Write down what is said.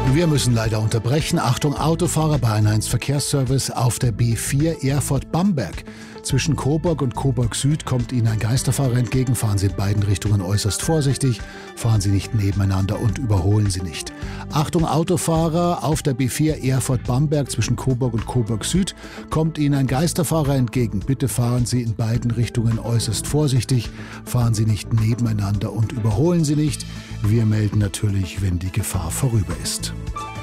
Wir müssen leider unterbrechen. Achtung, Autofahrer bei 1 Verkehrsservice auf der B4 Erfurt-Bamberg. Zwischen Coburg und Coburg Süd kommt Ihnen ein Geisterfahrer entgegen. Fahren Sie in beiden Richtungen äußerst vorsichtig. Fahren Sie nicht nebeneinander und überholen Sie nicht. Achtung, Autofahrer auf der B4 Erfurt-Bamberg zwischen Coburg und Coburg Süd kommt Ihnen ein Geisterfahrer entgegen. Bitte fahren Sie in beiden Richtungen äußerst vorsichtig. Fahren Sie nicht nebeneinander und überholen Sie nicht. Wir melden natürlich, wenn die Gefahr vorüber ist.